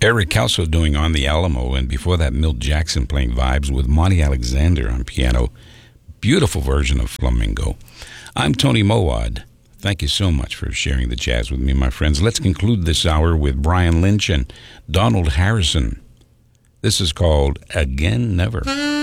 Eric Kelso doing On the Alamo, and before that, Milt Jackson playing Vibes with Monty Alexander on piano. Beautiful version of Flamingo. I'm Tony Mowad. Thank you so much for sharing the jazz with me, my friends. Let's conclude this hour with Brian Lynch and Donald Harrison. This is called Again Never.